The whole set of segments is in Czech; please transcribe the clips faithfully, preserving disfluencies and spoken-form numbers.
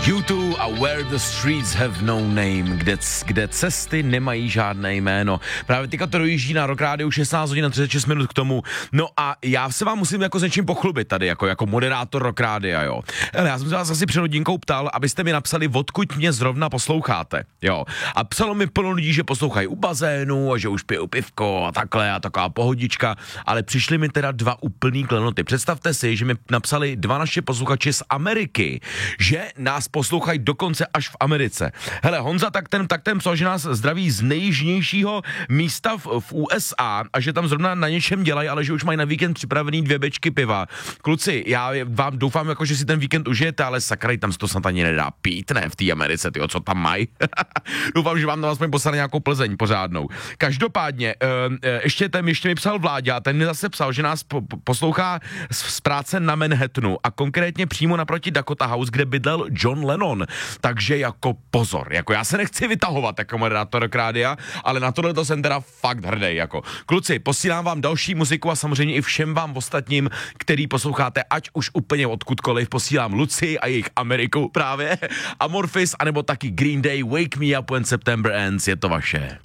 U dva a Where the Streets Have No Name, kde, kde cesty nemají žádné jméno. Právě teďka to dojíždí na Rock Rádiu šestnáct hodin a třicet šest minut k tomu. No a já se vám musím jako s něčím pochlubit tady, jako, jako moderátor Rock Rádia, jo. Hele, já jsem se vás asi před hodinkou ptal, abyste mi napsali, odkud mě zrovna posloucháte, jo. A psalo mi plno lidí, že poslouchají u bazénu a že už pijou pivko a takhle a taková pohodička, ale přišly mi teda dva úplný klenoty. Představte si, že mi napsali dva naše posluchači z Ameriky, že nás poslouchají dokonce až v Americe. Hele, Honza tak ten, tak ten psal, že nás zdraví z nejjižnějšího místa v, v U S A a že tam zrovna na něčem dělají, ale že už mají na víkend připravený dvě bečky piva. Kluci, já vám doufám, jako, že si ten víkend užijete, ale sakraj, tam se to snad ani nedá pít, ne, v té Americe, tyjo, co tam mají. Doufám, že vám tam aspoň poslali nějakou Plzeň pořádnou. Každopádně, uh, ještě ten ještě mi psal Vláďa, ten mi zase psal, že nás po, poslouchá z, z práce na Manhattanu a konkrétně přímo naproti Dakota House, kde bydlel John Lennon. Takže jako pozor, jako já se nechci vytahovat jako moderátor Rock Rádia, ale na tohle to jsem teda fakt hrdý, jako. Kluci, posílám vám další muziku a samozřejmě i všem vám ostatním, který posloucháte, ať už úplně odkudkoliv, posílám Luci a jejich Ameriku právě, Amorphis, anebo taky Green Day, Wake Me Up When September Ends, je to vaše.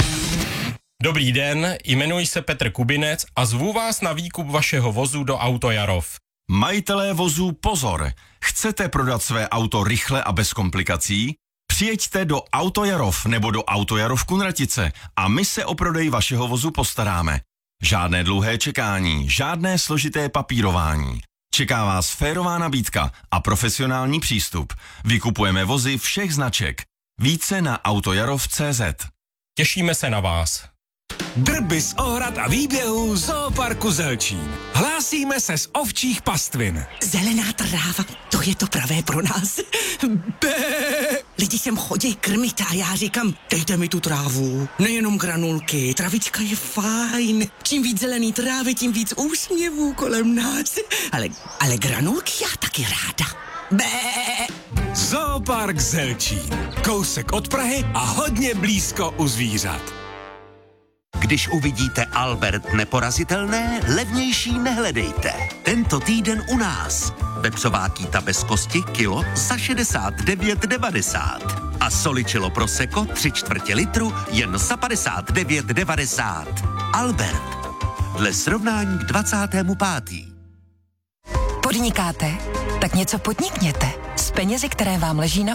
Dobrý den, jmenuji se Petr Kubinec a zvu vás na výkup vašeho vozu do Autojarov. Majitelé vozů, pozor! Chcete prodat své auto rychle a bez komplikací? Přijeďte do Autojarov nebo do Autojarov Kunratice a my se o prodej vašeho vozu postaráme. Žádné dlouhé čekání, žádné složité papírování. Čeká vás férová nabídka a profesionální přístup. Vykupujeme vozy všech značek. Více na autojarov tečka cé zet. Těšíme se na vás. Drby z ohrad a výběhů Zooparku Zelčín. Hlásíme se z ovčích pastvin. Zelená tráva, to je to pravé pro nás. Bé. Lidi sem chodí krmit a já říkám, dejte mi tu trávu. Nejenom granulky, travička je fajn. Čím víc zelený trávy, tím víc úsměvů kolem nás. Ale, ale granulky já taky ráda. Bé. Zoopark Zelčín. Kousek od Prahy a hodně blízko u zvířat. Když uvidíte Albert neporazitelné, levnější nehledejte. Tento týden u nás. Vepřová kýta bez kosti kilo za šedesát devět devadesát. A soličilo prosecco tři čtvrtě litru jen za padesát devět devadesát. Albert. Dle srovnání k dvacátému pátému Podnikáte? Tak něco podnikněte. S penězi, které vám leží na